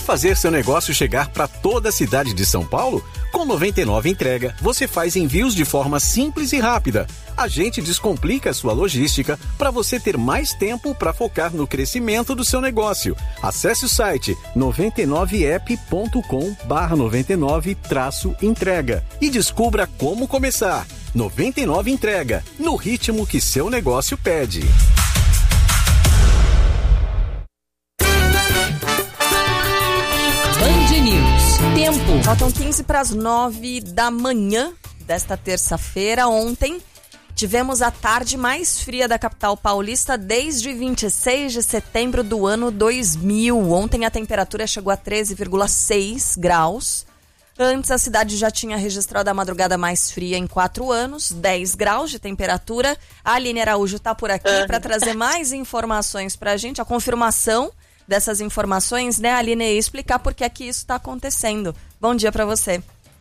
fazer seu negócio chegar para toda a cidade de São Paulo? Com 99 Entrega, você faz envios de forma simples e rápida. A gente descomplica a sua logística para você ter mais tempo para focar no crescimento do seu negócio. Acesse o site 99app.com/99-entrega e descubra como começar. 99 Entrega, no ritmo que seu negócio pede. Band News. Tempo. Faltam 15 para as 9 da manhã desta terça-feira. Ontem tivemos a tarde mais fria da capital paulista desde 26 de setembro do ano 2000. Ontem a temperatura chegou a 13,6 graus. Antes a cidade já tinha registrado a madrugada mais fria em 4 anos, 10 graus de temperatura. A Aline Araújo está por aqui para trazer mais informações para a gente, a confirmação dessas informações, né, Aline, e explicar por que é que isso está acontecendo. Bom dia para você.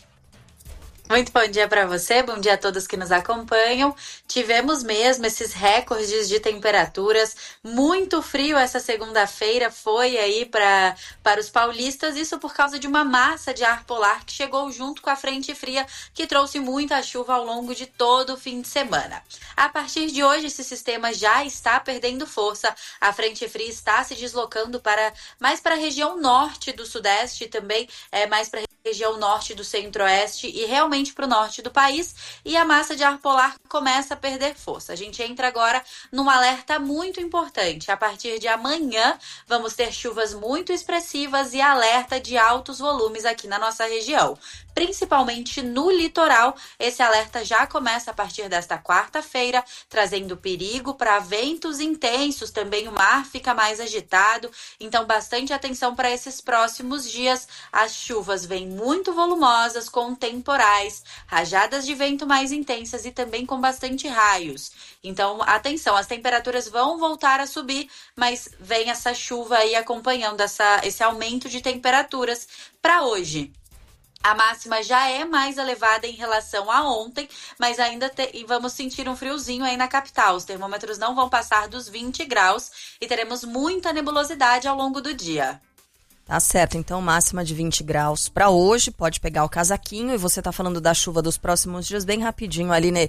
Muito bom dia para você, bom dia a todos que nos acompanham. Tivemos mesmo esses recordes de temperaturas, muito frio essa segunda-feira foi aí para os paulistas, isso por causa de uma massa de ar polar que chegou junto com a frente fria, que trouxe muita chuva ao longo de todo o fim de semana. A partir de hoje, esse sistema já está perdendo força, a frente fria está se deslocando mais para a região norte do sudeste, também mais para a região norte do centro-oeste e realmente para o norte do país, e a massa de ar polar começa a perder força. A gente entra agora num alerta muito importante. A partir de amanhã vamos ter chuvas muito expressivas e alerta de altos volumes aqui na nossa região. Principalmente no litoral, esse alerta já começa a partir desta quarta-feira, trazendo perigo para ventos intensos, também o mar fica mais agitado, então bastante atenção para esses próximos dias. As chuvas vêm muito volumosas, com temporais, rajadas de vento mais intensas e também com bastante raios. Então, atenção, as temperaturas vão voltar a subir, mas vem essa chuva aí acompanhando esse aumento de temperaturas para hoje. A máxima já é mais elevada em relação a ontem, mas ainda vamos sentir um friozinho aí na capital. Os termômetros não vão passar dos 20 graus e teremos muita nebulosidade ao longo do dia. Tá certo, então máxima de 20 graus para hoje, pode pegar o casaquinho. E você tá falando da chuva dos próximos dias, bem rapidinho, Aline.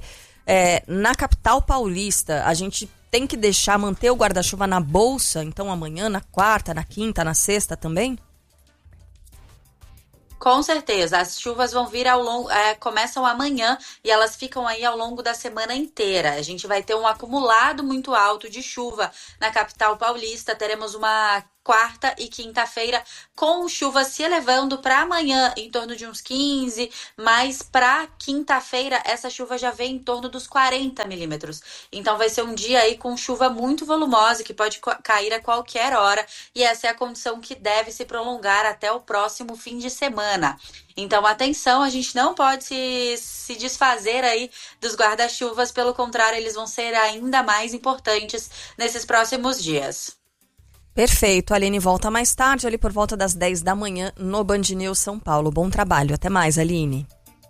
Na capital paulista, a gente tem que manter o guarda-chuva na bolsa, então amanhã, na quarta, na quinta, na sexta também? Com certeza, as chuvas vão vir começam amanhã e elas ficam aí ao longo da semana inteira. A gente vai ter um acumulado muito alto de chuva na capital paulista, teremos uma quarta e quinta-feira com chuva se elevando para amanhã em torno de uns 15, mas para quinta-feira essa chuva já vem em torno dos 40 milímetros. Então vai ser um dia aí com chuva muito volumosa que pode cair a qualquer hora e essa é a condição que deve se prolongar até o próximo fim de semana. Então, atenção, a gente não pode se desfazer aí dos guarda-chuvas, pelo contrário, eles vão ser ainda mais importantes nesses próximos dias. Perfeito, a Aline volta mais tarde, ali por volta das 10 da manhã, no Band News São Paulo. Bom trabalho, até mais, Aline.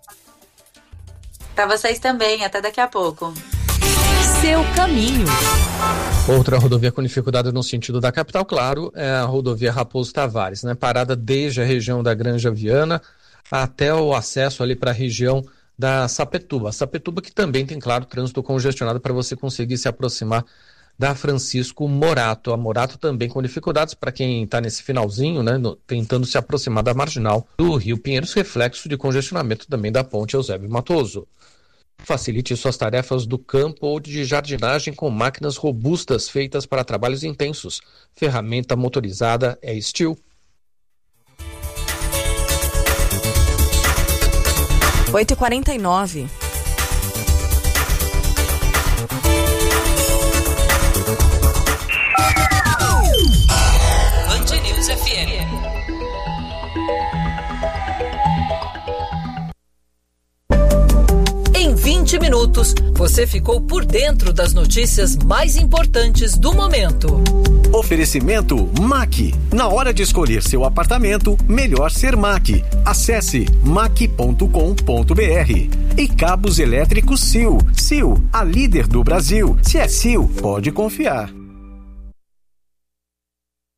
Para vocês também, até daqui a pouco. Seu caminho. Outra rodovia com dificuldade no sentido da capital, claro, é a rodovia Raposo Tavares, né? Parada desde a região da Granja Viana até o acesso ali para a região da Sapetúbal. Sapetúbal que também tem, claro, trânsito congestionado para você conseguir se aproximar da Francisco Morato. A Morato também com dificuldades para quem está nesse finalzinho, né, tentando se aproximar da marginal do Rio Pinheiros, reflexo de congestionamento também da ponte Eusébio Matoso. Facilite suas tarefas do campo ou de jardinagem com máquinas robustas feitas para trabalhos intensos. Ferramenta motorizada é Steel. 8h49. Band News FM. Em 20 minutos, você ficou por dentro das notícias mais importantes do momento. Oferecimento MAC. Na hora de escolher seu apartamento, melhor ser MAC. Acesse mac.com.br. E cabos elétricos Sil. Sil, a líder do Brasil. Se é Sil, pode confiar.